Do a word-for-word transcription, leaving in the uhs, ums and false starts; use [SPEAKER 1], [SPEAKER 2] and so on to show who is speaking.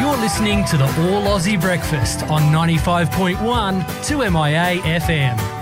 [SPEAKER 1] You're listening to the All Aussie Breakfast on ninety-five point one two M I A F M.